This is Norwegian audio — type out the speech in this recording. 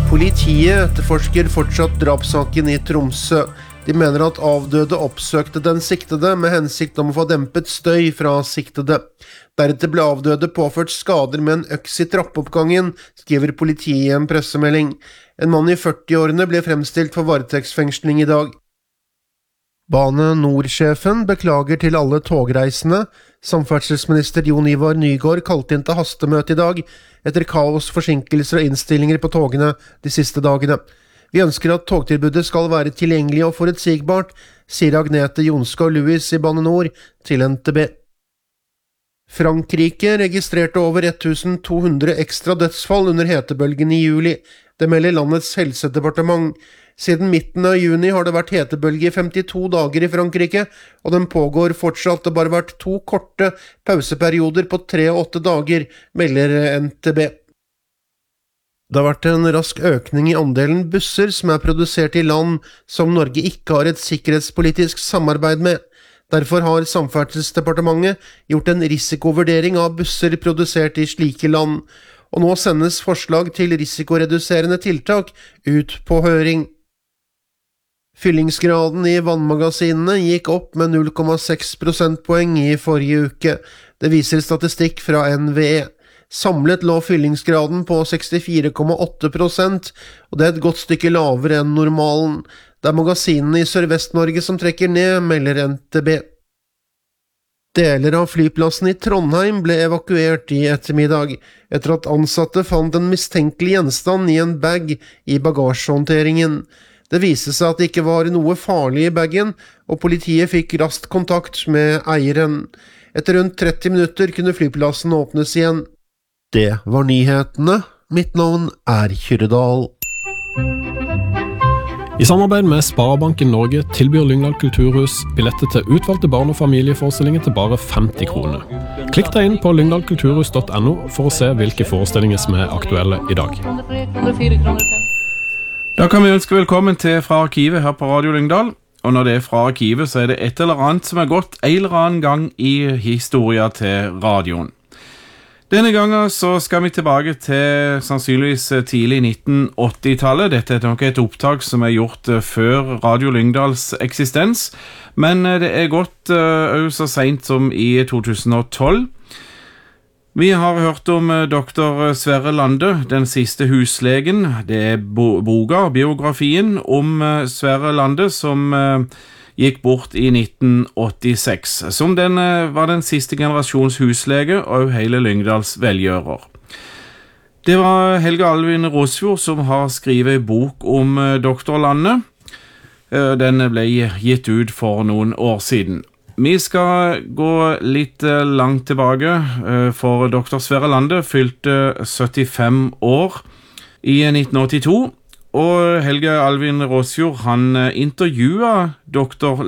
Politiet etterforsker fortsatt drapssaken i Tromsø. De mener at avdøde oppsøkte den siktede med hensikt om å få dempet støy fra siktede. Deretter ble avdøde påført skader med en øks i trappeoppgangen, skriver politiet i en pressemelding. En mann i 40-årene ble fremstilt for varetektsfengsling i dag. Bane Nor-sjefen beklager til alle togreisende. Samferdselsminister Jon Ivar Nygård kalte inn til hastemøte i dag, etter kaos, forsinkelser og innstillinger på togene de siste dagene. Vi ønsker at togtilbudet skal være tilgjengelig og forutsigbart, sier Agnete Jonskov Lewis i Bane Nor til NTB. Frankrike registrerte over 1200 ekstra dødsfall under hetebølgen i juli. Det melder landets helsedepartement. Siden midten av juni har det vært hetebølge i 52 dager i Frankrike, og den pågår fortsatt. Det har bare vært 2 korte pauseperioder på 3 og 8 dager, melder NTB. Det har vært en rask økning i andelen busser som er produsert i land som Norge ikke har et sikkerhetspolitisk samarbeid med. Derfor har Samferdselsdepartementet gjort en risikovurdering av busser produsert i slike land, og nå sendes forslag til risikoreduserende tiltak ut på høring. Fyllingsgraden i vannmagasinene gikk opp med 0,6 prosentpoeng i forrige uke. Det viser statistikk fra NVE. Samlet lå fyllingsgraden på 64,8%, og det er et godt stykke lavere enn normalen. Det er magasinene i Sørvest-Norge som trekker ned, melder NTB. Deler av flyplassen i Trondheim ble evakuert i ettermiddag, etter at ansatte fant en mistenkelig gjenstand i en bag i bagasjehåndteringen. Det viste seg at det ikke var noe farlig i bagen, og politiet fikk raskt kontakt med eieren. Etter rundt 30 minutter kunne flyplassen åpnes igjen. Det var nyhetene. Mitt navn er Kyrredal. I samarbeid med Sparebanken Norge tilbyr Lyngdal Kulturhus billetter til utvalgte barn- og familieforestillinger til bare 50 kroner. Klikk deg inn på lyngdalkulturhus.no for å se hvilke forestillinger som er aktuelle i dag. Da kan vi ønske velkommen til Fra Arkivet her på Radio Lyngdal. Og når det er Fra Arkivet, så er det et eller annet som er gått en eller annen gang i historien til radioen. Denne gangen så skal vi tilbake til sannsynligvis tidlig 1980-tallet. Dette er nok et opptak som er gjort før Radio Lyngdals eksistens, men det er gått så sent som i 2012. Vi har hørt om Dr. Sverre Lande, den siste huslegen. Det er boka, biografien om Sverre Lande som gikk bort i 1986, som var den siste generasjons huslege og hele Lyngdals velgjører. Det var Helge Alvin Rosfjord som har skrevet bok om Dr. Lande. Den ble gitt ut for noen år siden. Vi skal gå litt langt tilbake, for Dr. Sverre Lande fylte 75 år i 1982, og Helge Alvin Rosfjord, han intervjuet Dr.